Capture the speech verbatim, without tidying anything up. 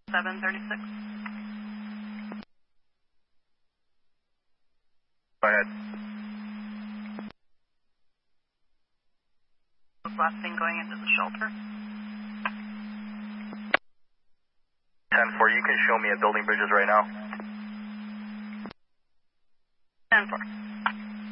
seven thirty-six. Go ahead. Last thing going into the shelter. ten four, you can show me at building bridges right now. ten four.